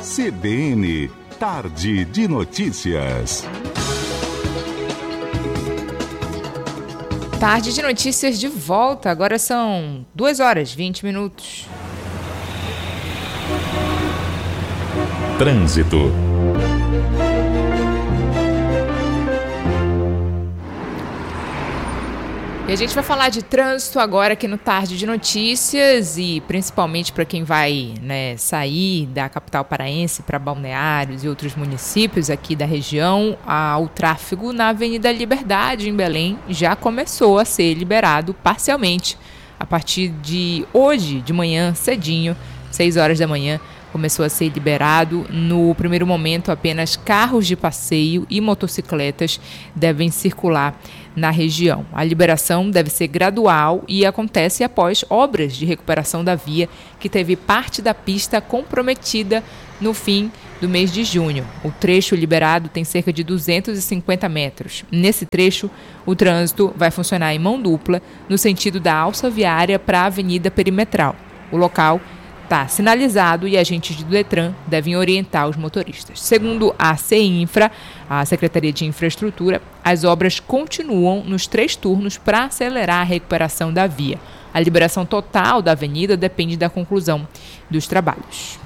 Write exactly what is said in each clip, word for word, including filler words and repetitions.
C B N, Tarde de Notícias. Tarde de Notícias de volta, agora são duas horas e vinte minutos. Trânsito. E a gente vai falar de trânsito agora aqui no Tarde de Notícias e principalmente para quem vai, né, sair da capital paraense para Balneários e outros municípios aqui da região. A, o tráfego na Avenida Liberdade, em Belém, já começou a ser liberado parcialmente. A partir de hoje, de manhã, cedinho, seis horas da manhã, começou a ser liberado. No primeiro momento, apenas carros de passeio e motocicletas devem circular na região. A liberação deve ser gradual e acontece após obras de recuperação da via, que teve parte da pista comprometida no fim do mês de junho. O trecho liberado tem cerca de duzentos e cinquenta metros. Nesse trecho, o trânsito vai funcionar em mão dupla, no sentido da alça viária para a Avenida Perimetral. O local está sinalizado e agentes do Detran devem orientar os motoristas. Segundo a CEINFRA, a Secretaria de Infraestrutura, as obras continuam nos três turnos para acelerar a recuperação da via. A liberação total da avenida depende da conclusão dos trabalhos.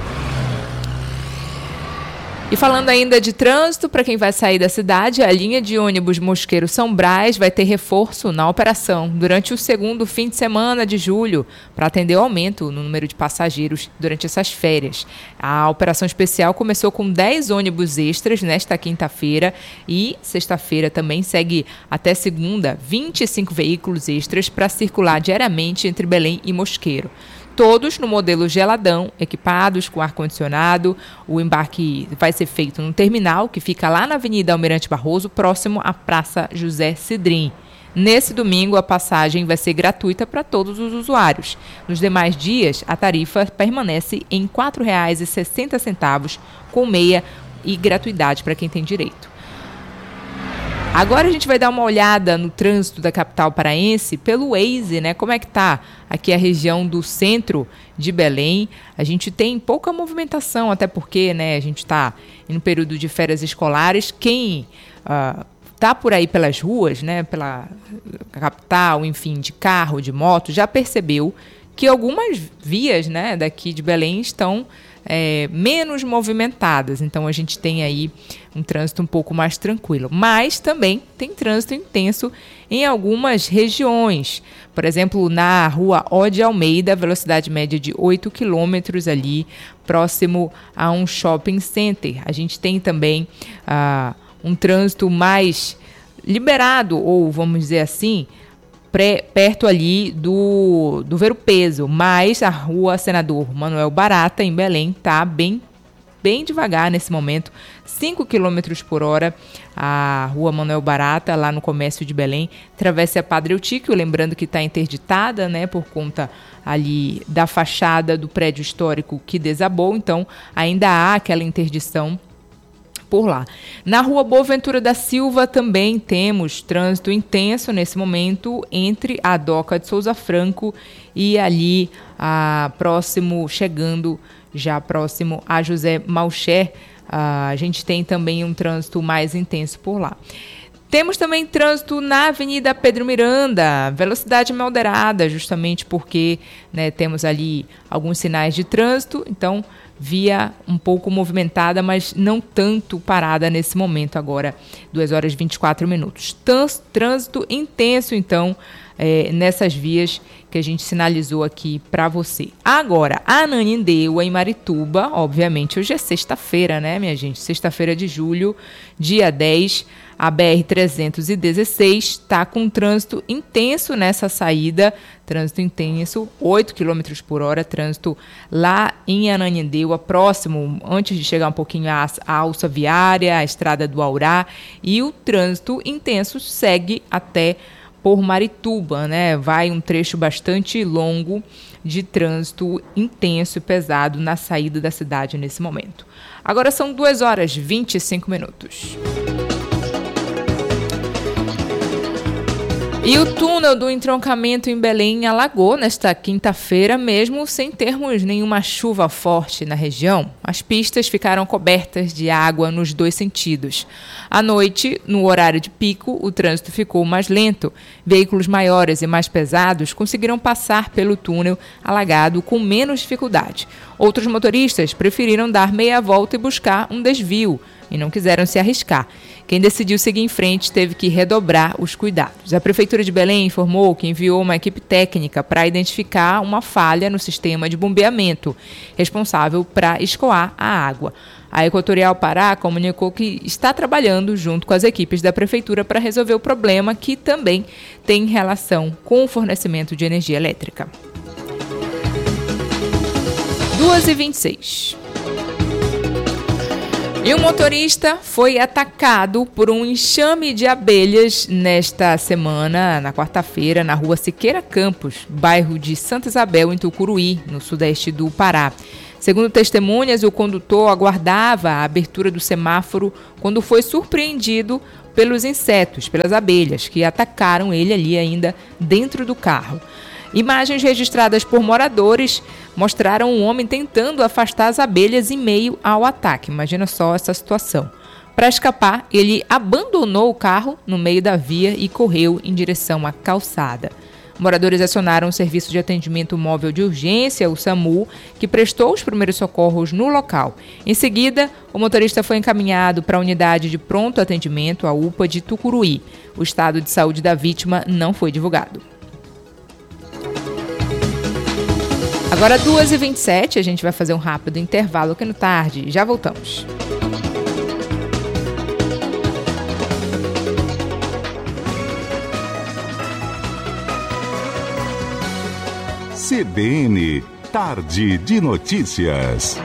E falando ainda de trânsito, para quem vai sair da cidade, a linha de ônibus Mosqueiro São Brás vai ter reforço na operação durante o segundo fim de semana de julho, para atender o aumento no número de passageiros durante essas férias. A operação especial começou com dez ônibus extras nesta quinta-feira e sexta-feira também segue até segunda, vinte e cinco veículos extras para circular diariamente entre Belém e Mosqueiro. Todos no modelo geladão, equipados com ar-condicionado. O embarque vai ser feito no terminal, que fica lá na Avenida Almirante Barroso, próximo à Praça José Cidrim. Nesse domingo, a passagem vai ser gratuita para todos os usuários. Nos demais dias, a tarifa permanece em quatro reais e sessenta centavos, com meia e gratuidade para quem tem direito. Agora a gente vai dar uma olhada no trânsito da capital paraense pelo Waze, né? Como é que tá aqui a região do centro de Belém? A gente tem pouca movimentação, até porque, né, a gente está no período de férias escolares. Quem uh, tá por aí pelas ruas, né, pela capital, enfim, de carro, de moto, já percebeu que algumas vias, né, daqui de Belém estão É, menos movimentadas, então a gente tem aí um trânsito um pouco mais tranquilo, mas também tem trânsito intenso em algumas regiões, por exemplo, na rua Ode Almeida, velocidade média de oito quilômetros ali, próximo a um shopping center. A gente tem também ah, um trânsito mais liberado, ou vamos dizer assim, Pré, perto ali do, do Ver o Peso, mas a rua Senador Manuel Barata, em Belém, está bem, bem devagar nesse momento, cinco quilômetros por hora, a rua Manuel Barata, lá no comércio de Belém, travessa a Padre Eutíquio, lembrando que está interditada, né, por conta ali da fachada do prédio histórico que desabou, então ainda há aquela interdição por lá. Na rua Boaventura da Silva também temos trânsito intenso nesse momento entre a Doca de Souza Franco e ali a, próximo, chegando já próximo a José Malcher, a, a gente tem também um trânsito mais intenso por lá. Temos também trânsito na Avenida Pedro Miranda, velocidade moderada, justamente porque, né, temos ali alguns sinais de trânsito, então via um pouco movimentada, mas não tanto parada nesse momento agora, duas horas e vinte e quatro minutos. Trânsito intenso, então, é, nessas vias que a gente sinalizou aqui para você. Agora, a Ananindeua, em Marituba, obviamente, hoje é sexta-feira, né, minha gente? Sexta-feira de julho, dia dez, a B R trezentos e dezesseis está com trânsito intenso nessa saída, trânsito intenso, oito quilômetros por hora, trânsito lá em Ananindeua, próximo, antes de chegar um pouquinho à, à alça viária, a estrada do Aurá, e o trânsito intenso segue até por Marituba, né? Vai um trecho bastante longo de trânsito intenso e pesado na saída da cidade nesse momento. Agora são duas horas e vinte e cinco minutos. E o túnel do entroncamento em Belém alagou nesta quinta-feira, mesmo sem termos nenhuma chuva forte na região. As pistas ficaram cobertas de água nos dois sentidos. À noite, no horário de pico, o trânsito ficou mais lento. Veículos maiores e mais pesados conseguiram passar pelo túnel alagado com menos dificuldade. Outros motoristas preferiram dar meia volta e buscar um desvio e não quiseram se arriscar. Quem decidiu seguir em frente teve que redobrar os cuidados. A Prefeitura de Belém informou que enviou uma equipe técnica para identificar uma falha no sistema de bombeamento, responsável para escoar a água. A Equatorial Pará comunicou que está trabalhando junto com as equipes da Prefeitura para resolver o problema, que também tem relação com o fornecimento de energia elétrica. duas e vinte e seis. E um motorista foi atacado por um enxame de abelhas nesta semana, na quarta-feira, na rua Siqueira Campos, bairro de Santa Isabel, em Tucuruí, no sudeste do Pará. Segundo testemunhas, o condutor aguardava a abertura do semáforo quando foi surpreendido pelos insetos, pelas abelhas, que atacaram ele ali ainda dentro do carro. Imagens registradas por moradores mostraram um homem tentando afastar as abelhas em meio ao ataque. Imagina só essa situação. Para escapar, ele abandonou o carro no meio da via e correu em direção à calçada. Moradores acionaram o Serviço de Atendimento Móvel de Urgência, o SAMU, que prestou os primeiros socorros no local. Em seguida, o motorista foi encaminhado para a unidade de pronto atendimento, a U P A de Tucuruí. O estado de saúde da vítima não foi divulgado. Agora, duas e vinte e sete, a gente vai fazer um rápido intervalo aqui no Tarde. Já voltamos. C B N, Tarde de Notícias.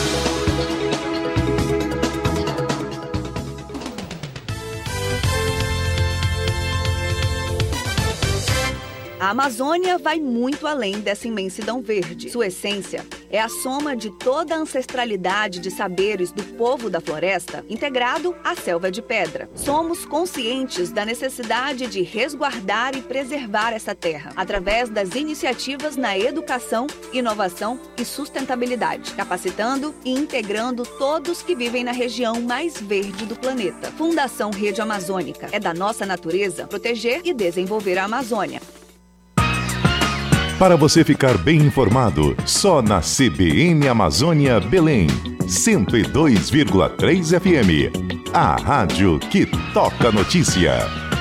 A Amazônia vai muito além dessa imensidão verde. Sua essência é a soma de toda a ancestralidade de saberes do povo da floresta, integrado à selva de pedra. Somos conscientes da necessidade de resguardar e preservar essa terra, através das iniciativas na educação, inovação e sustentabilidade, capacitando e integrando todos que vivem na região mais verde do planeta. Fundação Rede Amazônica. É da nossa natureza proteger e desenvolver a Amazônia. Para você ficar bem informado, só na C B N Amazônia Belém, cento e dois vírgula três F M, a rádio que toca notícia.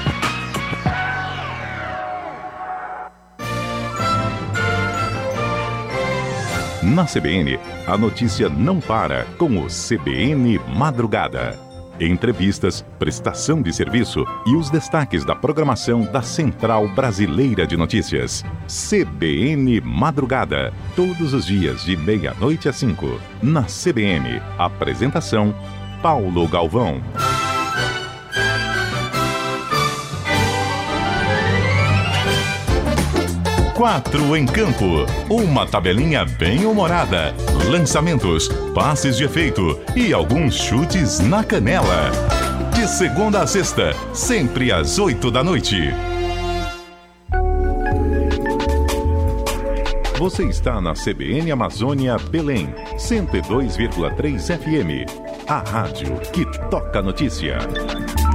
Na C B N, a notícia não para com o C B N Madrugada. Entrevistas, prestação de serviço e os destaques da programação da Central Brasileira de Notícias. C B N Madrugada, todos os dias de meia-noite às cinco. Na C B N, apresentação Paulo Galvão. Quatro em campo, uma tabelinha bem humorada, lançamentos, passes de efeito e alguns chutes na canela. De segunda a sexta, sempre às oito da noite. Você está na C B N Amazônia Belém, cento e dois vírgula três F M, a rádio que toca notícia.